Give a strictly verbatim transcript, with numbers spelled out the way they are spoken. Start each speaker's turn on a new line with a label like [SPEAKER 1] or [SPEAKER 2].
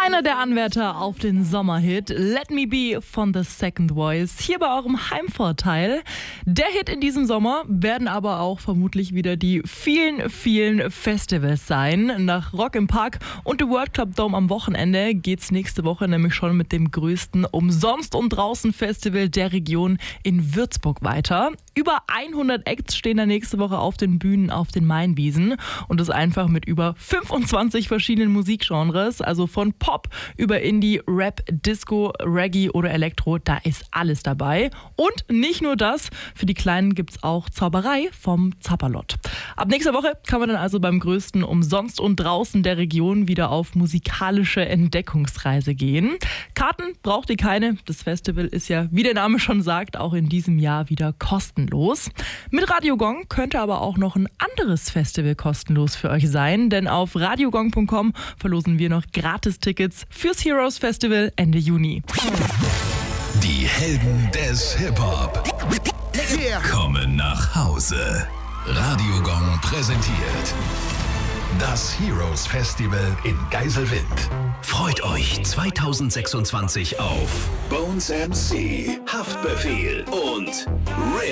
[SPEAKER 1] Einer der Anwärter auf den Sommerhit Let Me Be von The Second Voice, hier bei eurem Heimvorteil. Der Hit in diesem Sommer werden aber auch vermutlich wieder die vielen, vielen Festivals sein. Nach Rock im Park und dem World Club Dome am Wochenende geht's nächste Woche nämlich schon mit dem größten Umsonst- und Draußen-Festival der Region in Würzburg weiter. Über hundert Acts stehen da nächste Woche auf den Bühnen auf den Mainwiesen und das einfach mit über fünfundzwanzig verschiedenen Musikgenres, also von Pop über Indie, Rap, Disco, Reggae oder Elektro, da ist alles dabei. Und nicht nur das, für die Kleinen gibt's auch Zauberei vom Zapperlott. Ab nächster Woche kann man dann also beim größten Umsonst und Draußen der Region wieder auf musikalische Entdeckungsreise gehen. Karten braucht ihr keine, das Festival ist ja, wie der Name schon sagt, auch in diesem Jahr wieder kostenlos. Mit Radio Gong könnte aber auch noch ein anderes Festival kostenlos für euch sein, denn auf radiogong punkt com verlosen wir noch Gratis-Tickets fürs Heroes Festival Ende Juni.
[SPEAKER 2] Die Helden des Hip-Hop kommen nach Hause. Radio Gong präsentiert das Heroes Festival in Geiselwind. Freut euch zweitausendsechsundzwanzig auf Bones M C, Haftbefehl und Ray.